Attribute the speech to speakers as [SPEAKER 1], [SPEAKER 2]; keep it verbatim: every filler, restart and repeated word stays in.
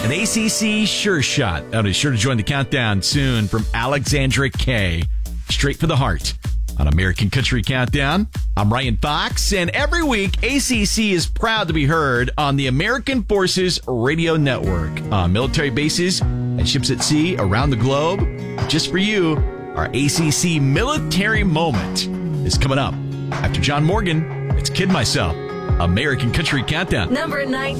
[SPEAKER 1] An A C C sure shot. I'll be sure to join the countdown soon from Alexandra Kay. Straight for the heart. On American Country Countdown, I'm Ryan Fox, and every week, A C C is proud to be heard on the American Forces Radio Network, on military bases and ships at sea around the globe. Just for you, our A C C Military Moment is coming up. After John Morgan, it's Kid Myself, American Country Countdown.
[SPEAKER 2] Number nine.